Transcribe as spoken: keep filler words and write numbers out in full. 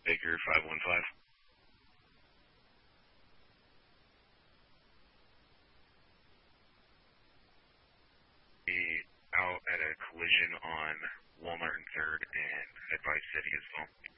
Baker five one five. Be out at a collision on Walmart and third and Advice City as well.